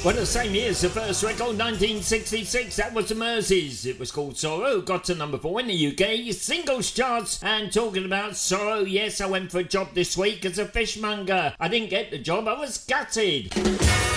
Well, the same year as the first record, 1966, that was the Merseys. It was called Sorrow, got to number 4 in the UK singles charts. And talking about sorrow, yes, I went for a job this week as a fishmonger. I didn't get the job, I was gutted.